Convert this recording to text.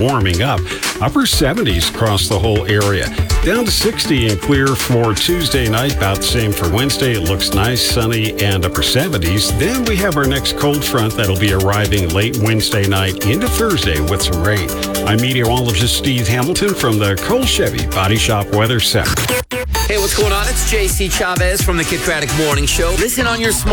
warming up. Upper 70s across the whole area. Down to 60 and clear for Tuesday night. About the same for Wednesday. It looks nice, sunny, and upper 70s. Then we have our next cold front that'll be arriving late Wednesday night into Thursday with some rain. I'm meteorologist Steve Hamilton from the Cole Chevy Body Shop Weather Center. Hey, what's going on? It's JC Chavez from the Kid Craddock Morning Show. Listen on your smart